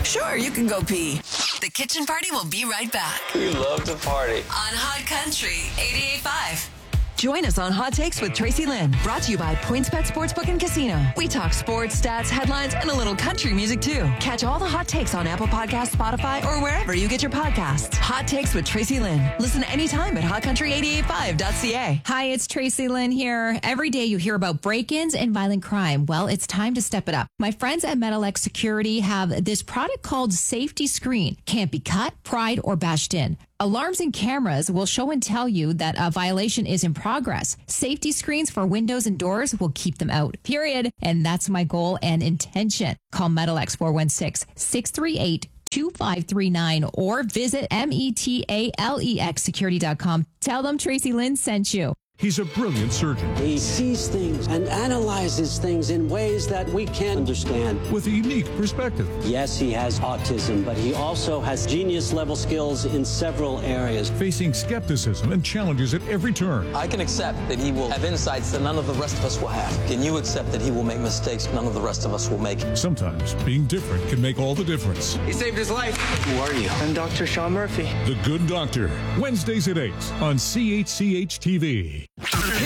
Sure, you can go pee. The Kitchen Party will be right back. We love to party. On Hot Country 88.5. Join us on Hot Takes with Tracy Lynn. Brought to you by PointsBet Sportsbook and Casino. We talk sports, stats, headlines, and a little country music, too. Catch all the hot takes on Apple Podcasts, Spotify, or wherever you get your podcasts. Hot Takes with Tracy Lynn. Listen anytime at hotcountry885.ca. Hi, it's Tracy Lynn here. Every day you hear about break-ins and violent crime. Well, it's time to step it up. My friends at Metalex Security have this product called Safety Screen. Can't be cut, pried, or bashed in. Alarms and cameras will show and tell you that a violation is in progress. Safety screens for windows and doors will keep them out, period. And that's my goal and intention. Call Metalex 416-638-2539 or visit metalexsecurity.com. Tell them Tracy Lynn sent you. He's a brilliant surgeon. He sees things and analyzes things in ways that we can't understand. With a unique perspective. Yes, he has autism, but he also has genius-level skills in several areas. Facing skepticism and challenges at every turn. I can accept that he will have insights that none of the rest of us will have. Can you accept that he will make mistakes none of the rest of us will make? Sometimes being different can make all the difference. He saved his life. Who are you? I'm Dr. Sean Murphy. The Good Doctor. Wednesdays at 8 on CHCH TV.